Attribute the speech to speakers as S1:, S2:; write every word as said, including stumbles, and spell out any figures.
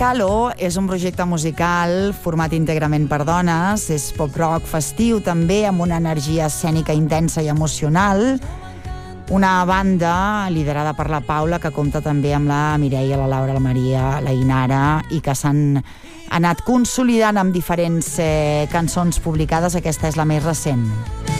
S1: Calo és un projecte musical format íntegrament per dones, és pop-rock festiu també, amb una energia escènica intensa i emocional, una banda liderada per la Paula que compta també amb la Mireia, la Laura, la Maria, la Inara i que s'han anat consolidant amb diferents eh, cançons publicades. Aquesta és la més recent.